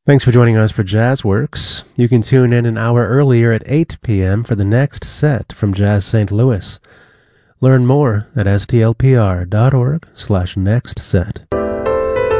Thanks for joining us for Jazzworks. You can tune in an hour earlier at 8 p.m. for the next set from Jazz St. Louis. Learn more at stlpr.org/nextset.